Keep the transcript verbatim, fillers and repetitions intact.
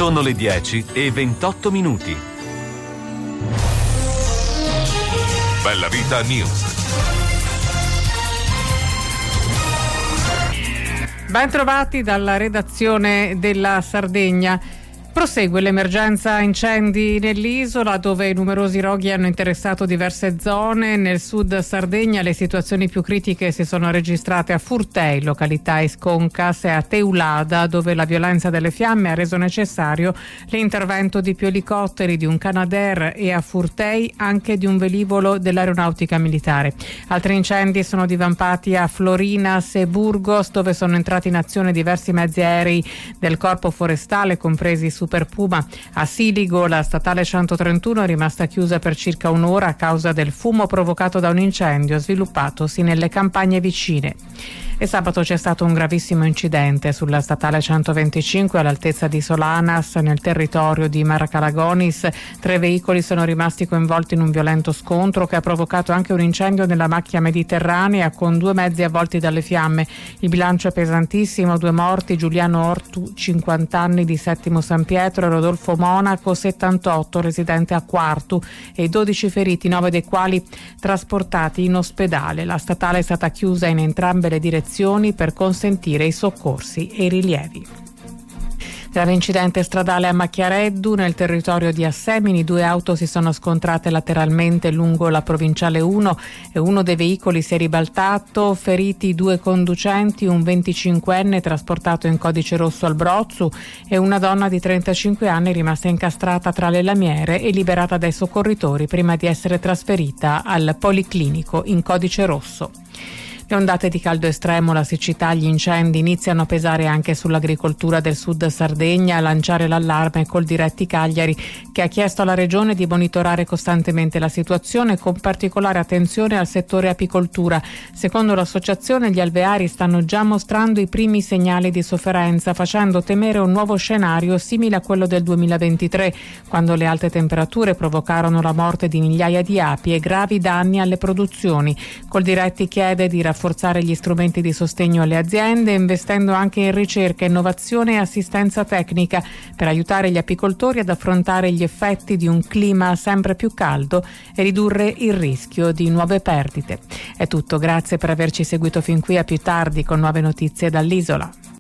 Sono le dieci e ventotto minuti. Bella Vita News. Ben trovati dalla redazione della Sardegna. Prosegue l'emergenza incendi nell'isola, dove numerosi roghi hanno interessato diverse zone. Nel sud Sardegna le situazioni più critiche si sono registrate a Furtei, località Esconcas, e a Teulada, dove la violenza delle fiamme ha reso necessario l'intervento di più elicotteri, di un Canadair, e a Furtei anche di un velivolo dell'aeronautica militare. Altri incendi sono divampati a Florinas e Burgos, dove sono entrati in azione diversi mezzi aerei del Corpo Forestale, compresi Super Puma. A Siligo la statale centotrentuno è rimasta chiusa per circa un'ora a causa del fumo provocato da un incendio sviluppatosi nelle campagne vicine. E sabato c'è stato un gravissimo incidente sulla statale centoventicinque all'altezza di Solanas, nel territorio di Maracalagonis. Tre veicoli sono rimasti coinvolti in un violento scontro che ha provocato anche un incendio nella macchia mediterranea, con due mezzi avvolti dalle fiamme. Il bilancio è pesantissimo: due morti, Giuliano Ortu, cinquanta anni, di Settimo San Pietro, e Rodolfo Monaco, settantotto, residente a Quartu, e dodici feriti, nove dei quali trasportati in ospedale. La statale è stata chiusa in entrambe le direzioni per consentire i soccorsi e i rilievi. Grave incidente stradale a Macchiareddu, nel territorio di Assemini. Due auto si sono scontrate lateralmente lungo la provinciale uno e uno dei veicoli si è ribaltato. Feriti due conducenti, un venticinquenne trasportato in codice rosso al Brozzu e una donna di trentacinque anni rimasta incastrata tra le lamiere e liberata dai soccorritori prima di essere trasferita al Policlinico in codice rosso. Le ondate di caldo estremo, la siccità e gli incendi iniziano a pesare anche sull'agricoltura del sud Sardegna. A lanciare l'allarme Coldiretti Cagliari, che ha chiesto alla regione di monitorare costantemente la situazione, con particolare attenzione al settore apicoltura. Secondo l'associazione, gli alveari stanno già mostrando i primi segnali di sofferenza, facendo temere un nuovo scenario simile a quello del duemilaventitré, quando le alte temperature provocarono la morte di migliaia di api e gravi danni alle produzioni. Coldiretti chiede di rafforzare gli strumenti di sostegno alle aziende, investendo anche in ricerca, innovazione e assistenza tecnica per aiutare gli apicoltori ad affrontare gli effetti di un clima sempre più caldo e ridurre il rischio di nuove perdite. È tutto, grazie per averci seguito fin qui. A più tardi con nuove notizie dall'isola.